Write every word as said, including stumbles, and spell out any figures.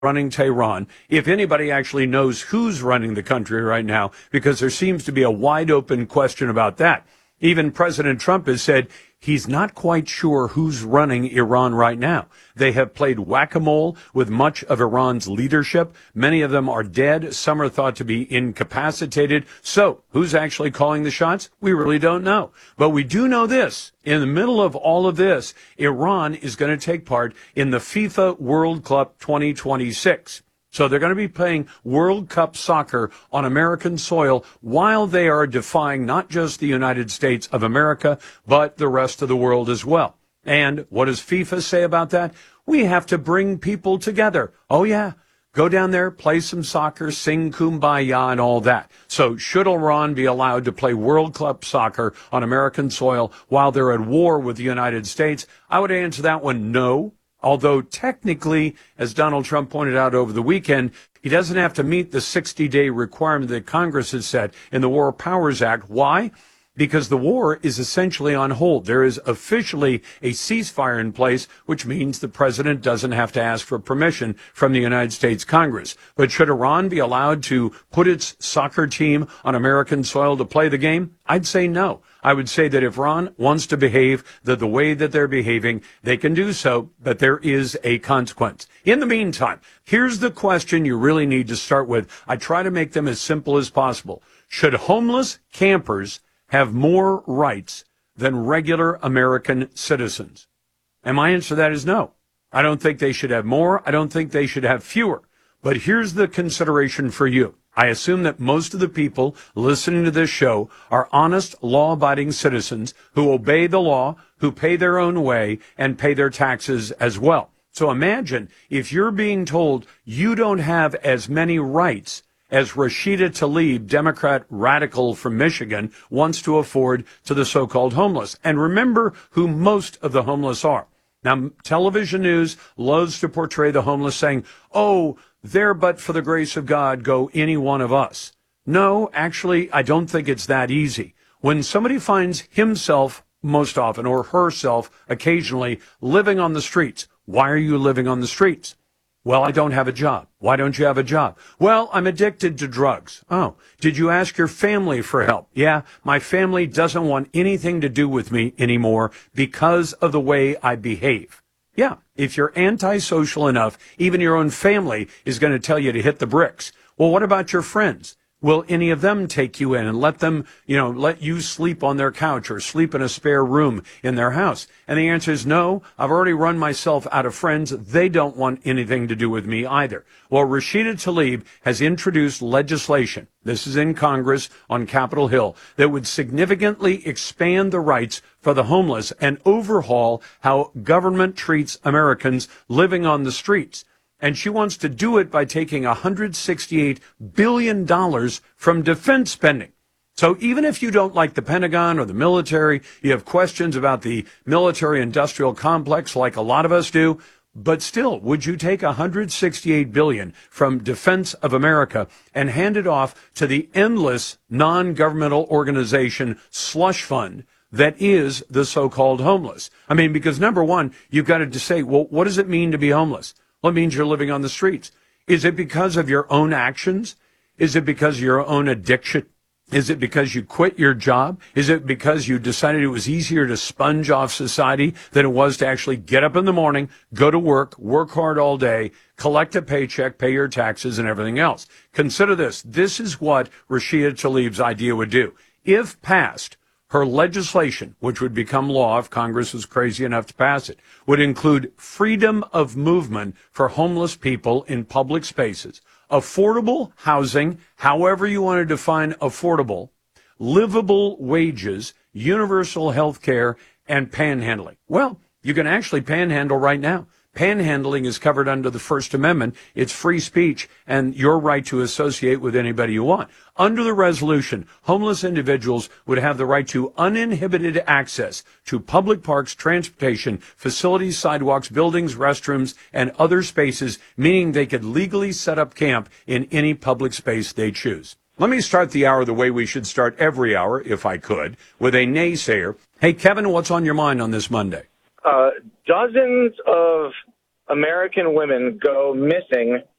running Tehran, if anybody actually knows who's running the country right now, because there seems to be a wide open question about that. Even President Trump has said he's not quite sure who's running Iran right now. They have played whack-a-mole with much of Iran's leadership. Many of them are dead. Some are thought to be incapacitated. So who's actually calling the shots? We really don't know. But we do know this. In the middle of all of this, Iran is going to take part in the FIFA World Cup twenty twenty-six. So they're going to be playing World Cup soccer on American soil while they are defying not just the United States of America, but the rest of the world as well. And what does FIFA say about that? We have to bring people together. Oh, yeah. Go down there, play some soccer, sing Kumbaya and all that. So should Iran be allowed to play World Cup soccer on American soil while they're at war with the United States? I would answer that one no. Although technically, as Donald Trump pointed out over the weekend, he doesn't have to meet the sixty-day requirement that Congress has set in the War Powers Act. Why? Because the war is essentially on hold. There is officially a ceasefire in place, which means the president doesn't have to ask for permission from the United States Congress. But should Iran be allowed to put its soccer team on American soil to play the game? I'd say no. I would say that if Iran wants to behave the, the way that they're behaving, they can do so, but there is a consequence. In the meantime, here's the question you really need to start with. I try to make them as simple as possible. Should homeless campers have more rights than regular American citizens? And my answer to that is no. I don't think they should have more. I don't think they should have fewer. But here's the consideration for you. I assume that most of the people listening to this show are honest, law-abiding citizens who obey the law, who pay their own way, and pay their taxes as well. So imagine if you're being told you don't have as many rights as Rashida Tlaib, Democrat radical from Michigan, wants to afford to the so-called homeless. And remember who most of the homeless are. Now, television news loves to portray the homeless saying, oh, there but for the grace of God go any one of us. No, actually, I don't think it's that easy. When somebody finds himself, most often, or herself, occasionally, living on the streets, why are you living on the streets? Well, I don't have a job. Why don't you have a job? Well, I'm addicted to drugs. Oh, did you ask your family for help? Yeah, my family doesn't want anything to do with me anymore because of the way I behave. Yeah, if you're antisocial enough, even your own family is going to tell you to hit the bricks. Well, what about your friends? Will any of them take you in and let them, you know, let you sleep on their couch or sleep in a spare room in their house? And the answer is no. I've already run myself out of friends. They don't want anything to do with me either. Well, Rashida Tlaib has introduced legislation, this is in Congress on Capitol Hill, that would significantly expand the rights for the homeless and overhaul how government treats Americans living on the streets. And she wants to do it by taking one hundred sixty-eight billion dollars from defense spending. So even if you don't like the Pentagon or the military, you have questions about the military-industrial complex like a lot of us do, but still, would you take one hundred sixty-eight billion dollars from Defense of America and hand it off to the endless non-governmental organization slush fund that is the so-called homeless? I mean, because number one, you've got to say, well, what does it mean to be homeless? Well, it means you're living on the streets. Is it because of your own actions? Is it because of your own addiction? Is it because you quit your job? Is it because you decided it was easier to sponge off society than it was to actually get up in the morning, go to work, work hard all day, collect a paycheck, pay your taxes, and everything else? Consider this. This is what Rashida Tlaib's idea would do. If passed, her legislation, which would become law if Congress was crazy enough to pass it, would include freedom of movement for homeless people in public spaces, affordable housing, however you want to define affordable, livable wages, universal health care, and panhandling. Well, you can actually panhandle right now. Panhandling is covered under the First Amendment. It's free speech and your right to associate with anybody you want. Under the resolution, homeless individuals would have the right to uninhibited access to public parks, transportation, facilities, sidewalks, buildings, restrooms, and other spaces, meaning they could legally set up camp in any public space they choose. Let me start the hour the way we should start every hour, if I could, with a naysayer. Hey, Kevin, what's on your mind on this Monday? Uh, dozens of American women go missing